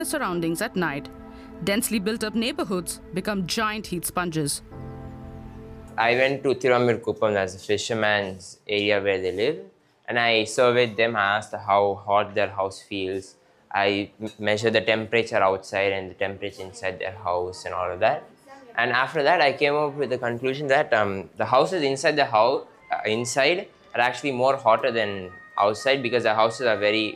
surroundings at night. Densely built-up neighborhoods become giant heat sponges. I went to Thiruvamirkuppam, as a fisherman's area where they live, and I surveyed them. I asked how hot their house feels. I measured the temperature outside and the temperature inside their house and all of that. And after that, I came up with the conclusion that the houses inside the house are actually more hotter than outside, because the houses are they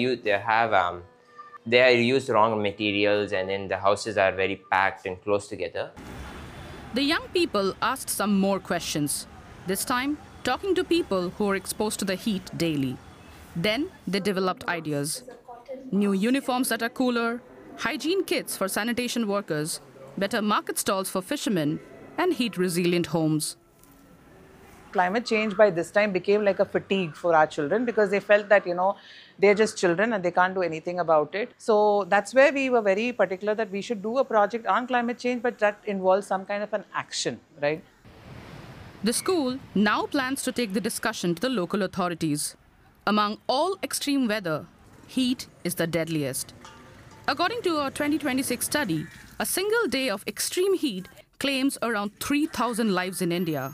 are used wrong materials, and then the houses are very packed and close together. The young people asked some more questions, this time talking to people who are exposed to the heat daily. Then they developed ideas. New uniforms that are cooler, hygiene kits for sanitation workers, better market stalls for fishermen, and heat-resilient homes. Climate change by this time became like a fatigue for our children, because they felt that, they're just children and they can't do anything about it. So that's where we were very particular that we should do a project on climate change, but that involves some kind of an action, right? The school now plans to take the discussion to the local authorities. Among all extreme weather, heat is the deadliest. According to a 2026 study, a single day of extreme heat claims around 3,000 lives in India.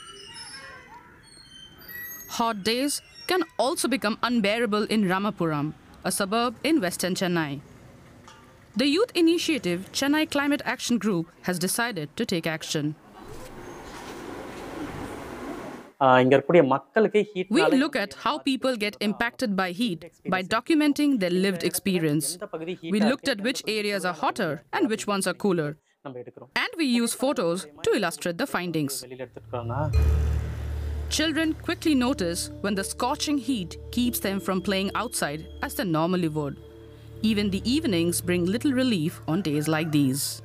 Hot days can also become unbearable in Ramapuram, a suburb in western Chennai. The youth initiative Chennai Climate Action Group has decided to take action. We look at how people get impacted by heat by documenting their lived experience. We looked at which areas are hotter and which ones are cooler. And we use photos to illustrate the findings. Children quickly notice when the scorching heat keeps them from playing outside as they normally would. Even the evenings bring little relief on days like these.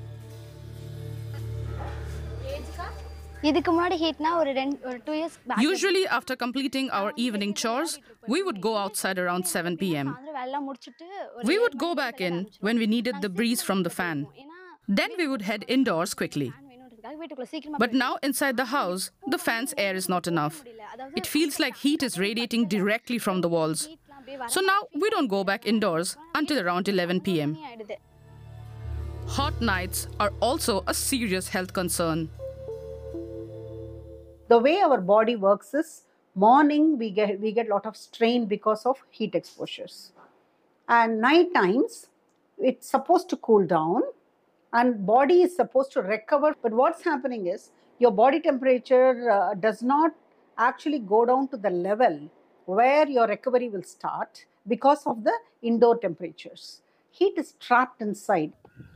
Usually, after completing our evening chores, we would go outside around 7 p.m. We would go back in when we needed the breeze from the fan. Then we would head indoors quickly. But now inside the house, the fan's air is not enough. It feels like heat is radiating directly from the walls. So now we don't go back indoors until around 11 p.m. Hot nights are also a serious health concern. The way our body works is, morning we get a lot of strain because of heat exposures. And night times, it's supposed to cool down and body is supposed to recover. But what's happening is, your body temperature does not actually go down to the level where your recovery will start because of the indoor temperatures. Heat is trapped inside.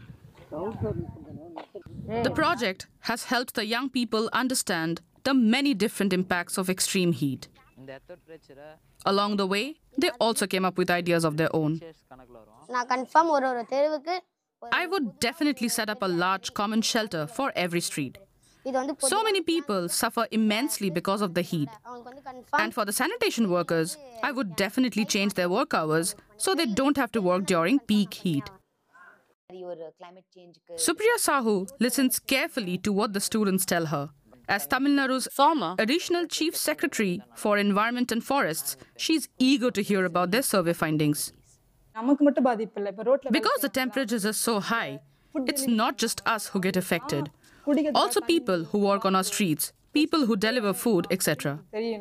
The project has helped the young people understand the many different impacts of extreme heat. Along the way, they also came up with ideas of their own. I would definitely set up a large common shelter for every street. So many people suffer immensely because of the heat. And for the sanitation workers, I would definitely change their work hours so they don't have to work during peak heat. Supriya Sahu listens carefully to what the students tell her. As Tamil Nadu's former Additional Chief Secretary for Environment and Forests, she's eager to hear about their survey findings. Because the temperatures are so high, it's not just us who get affected. Also people who work on our streets, people who deliver food, etc.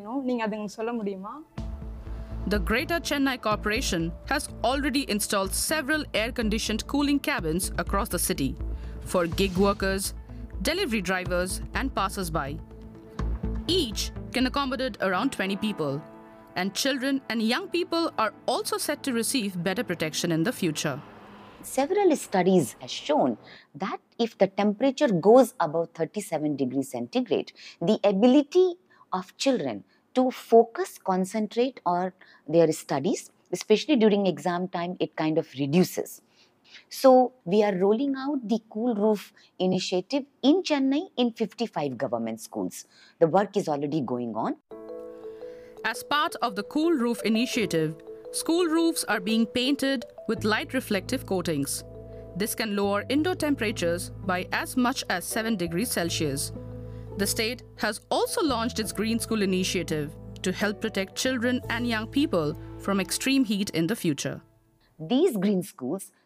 The Greater Chennai Corporation has already installed several air-conditioned cooling cabins across the city for gig workers, delivery drivers and passers-by. Each can accommodate around 20 people, and children and young people are also set to receive better protection in the future. Several studies have shown that if the temperature goes above 37 degrees centigrade, the ability of children to focus, concentrate on their studies, especially during exam time, it kind of reduces. So we are rolling out the Cool Roof initiative in Chennai in 55 government schools. The work is already going on. As part of the Cool Roof initiative, school roofs are being painted with light reflective coatings. This can lower indoor temperatures by as much as 7 degrees Celsius. The state has also launched its Green School initiative to help protect children and young people from extreme heat in the future. These green schools